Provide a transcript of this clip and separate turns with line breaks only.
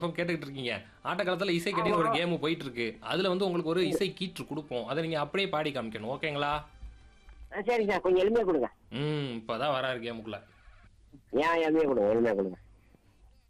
கேட்டுக்கிட்டு இருக்கீங்க. ஆட்டக்களத்துல இசை
ஆமா.
கட்டின்னு ஒரு கேம் போயிட்டு இருக்கு. அதுல வந்து உங்களுக்கு ஒரு இசை கீற்று குடுப்போம். அத நீங்க அப்படியே பாடி காமிக்கணும். ஓகேங்களா?
சரி சார். கொஞ்சம் எளிமையா கொடுங்க.
இப்பதான் வராரு கேமுக்குள்ள.
ஏன் எளிமையா கொடுங்க, எளிமையா கொடுங்க.